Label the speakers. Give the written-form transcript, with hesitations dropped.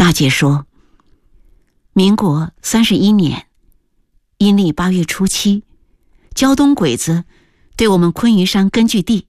Speaker 1: 大姐说，民国31年阴历8月初7，胶东鬼子对我们昆云山根据地